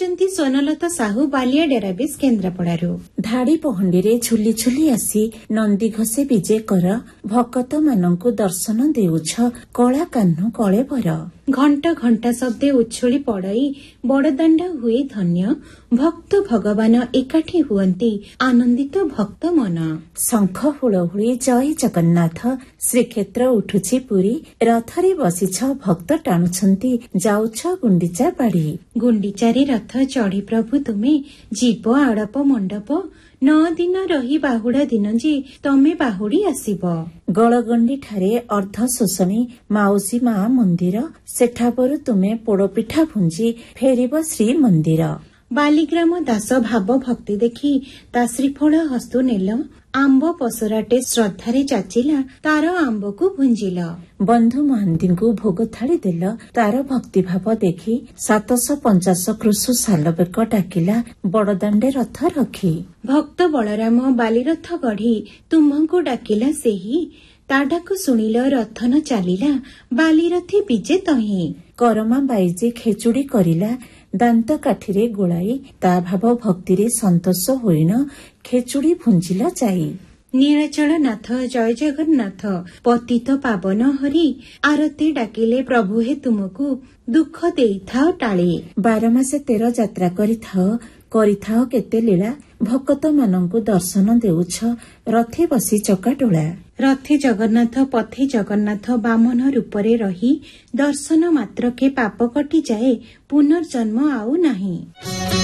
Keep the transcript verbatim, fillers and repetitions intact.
ଲେଖିଛନ୍ତି ସ୍ୱର୍ଣ୍ଣଲତା ସାହୁ, ବାଲିଆ ଡେରାବିସ୍, କେନ୍ଦ୍ରାପଡ଼ାରୁ। ଧାଡ଼ି ପହଣ୍ଡିରେ ଝୁଲି ଝୁଲି ଆସି ନନ୍ଦୀ ଘୋଷେ ବିଜେ କର, ଭକତ ମାନଙ୍କୁ ଦର୍ଶନ ଦେଉଛ କଳା କାହ୍ନୁ କଳେବର। ଘଣ୍ଟ ଘଣ୍ଟା ଶବ୍ଦେ ଉଛୁଳି ପଡ଼ଇ ବଡ଼ଦାଣ୍ଡ ହୁଏ ଧନ୍ୟ, ଭକ୍ତ ଭଗବାନ ଏକାଠି ହୁଅନ୍ତି ଆନନ୍ଦିତ ଭକ୍ତ ମନ। ଶଙ୍ଖ ହୁଳହୁଳି ଜୟ ଜଗନ୍ନାଥ, ଶ୍ରୀକ୍ଷେତ୍ର ଉଠୁଛି ପୁରୀ, ରଥରେ ବସିଛ ଭକ୍ତ ଟାଣୁଛନ୍ତି ଯାଉଛ ଗୁଣ୍ଡିଚା ବାଡ଼ି। ଗୁଣ୍ଡିଚାରେ ରଥ ଚଢ଼ି ପ୍ରଭୁ ତୁମେ ଯିବ ଆଡ଼ପ ମଣ୍ଡପ, ନଅ ଦିନ ରହି ବାହୁଡ଼ା ଦିନ ଯେ ତମେ ବାହୁଡ଼ି ଆସିବ। ଗଳଗଣ୍ଡିଠାରେ ଅର୍ଦ୍ଧ ଶୋଷଣୀ ମାଉସୀ ମା ମନ୍ଦିର, ସେଠାପରୁ ତୁମେ ପୋଡ଼ପିଠା ଭୁଞ୍ଜି ଫେରିବ ଶ୍ରୀମନ୍ଦିର। ବାଲିଗ୍ରାମ ଦାସ ଭାବ ଭକ୍ତି ଦେଖି ତା ଶ୍ରୀଫଳ ହସ୍ତୁ ନେଲ, ଆମ୍ବ ପସରାଟେ ଶ୍ରଦ୍ଧାରେ ଯାଚିଲା ତାର ଆମ୍ବକୁ ଭୁଞ୍ଜିଲ। ବନ୍ଧୁ ମହାନ୍ତିଙ୍କୁ ଭୋଗ ଥାଳି ଦେଲ, ତାର ଭକ୍ତିଭାବ ଦେଖି ସାତଶହ ପଞ୍ଚାଶ କୃଷୁ ସାଲବେକ ଡାକିଲା ବଡ଼ଦାଣ୍ଡେ ରଥ ରଖି। ଭକ୍ତ ବଳରାମ ବାଲିରଥ ଗଢ଼ି ତୁମ୍ଭଙ୍କୁ ଡାକିଲା ସେହି, ତା ଡାକୁ ଶୁଣିଲ ରଥନ ଚାଲିଲା ବାଲିରଥୀ ବିଜେ ତହିଁ। କରମା ବାଇଜି ଖେଚୁଡ଼ି କରିଲା ଦାନ୍ତ କାଠିରେ ଗୋଳାଇ, ତା ଭାବ ଭକ୍ତିରେ ସନ୍ତୋଷ ହୋଇନ ଖେଚୁଡ଼ି ଭୁଞ୍ଜିଲା ଯାଇ। ନୀଳାଚଳ ନାଥ ଜୟ ଜଗନ୍ନାଥ ପତିତ ପାବନ ହରି, ଆରତେ ଡାକିଲେ ପ୍ରଭୁ ହେ ତୁମକୁ ଦୁଃଖ ଦେଇଥାଅ ଟାଳି। ବାରମାସେ ତେର ଯାତ୍ରା କରିଥାଅ କରିଥାଅ କେତେ ଲୀଳା, ଭକତ ମାନଙ୍କୁ ଦର୍ଶନ ଦେଉଛ ରଥେ ବସି ଚକା ଡୋଳା। ରଥେ ଜଗନ୍ନାଥ ପଥେ ଜଗନ୍ନାଥ ବାମନ ରୂପରେ ରହି, ଦର୍ଶନ ମାତ୍ରକେ ପାପ କଟିଯାଏ ପୁନର୍ଜନ୍ମ ଆଉ ନାହିଁ।